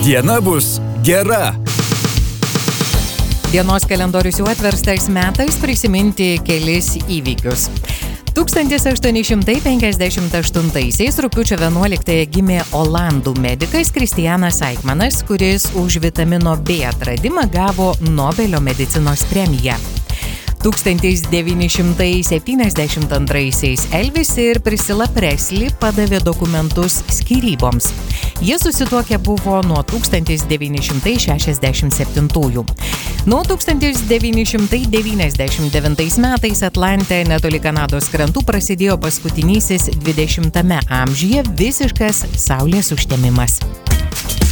diena bus gera. Dienos kalendorius jau atverstas, metais prisiminti kelis įvykius. 1858 rugpjūčio 11 gimė olandų medikas Kristianas Aikmanas, kuris už vitamino B atradimą gavo Nobelio medicinos premiją. 1972 Elvis ir Priscilla Presley padavė dokumentus skyryboms. Jie susituokę buvo nuo 1967. Nuo 1999 metais Atlante netoli Kanados krantų prasidėjo paskutinysis 20 amžiuje visiškas saulės užtemimas.